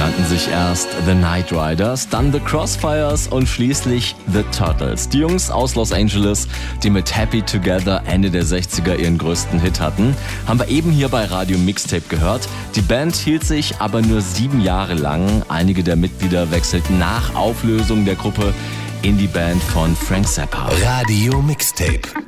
nannten sich erst The Night Riders, dann The Crossfires und schließlich The Turtles. Die Jungs aus Los Angeles, die mit Happy Together Ende der 60er ihren größten Hit hatten, haben wir eben hier bei Radio Mixtape gehört. Die Band hielt sich aber nur 7 Jahre lang. Einige der Mitglieder wechselten nach Auflösung der Gruppe in die Band von Frank Zappa. Radio Mixtape.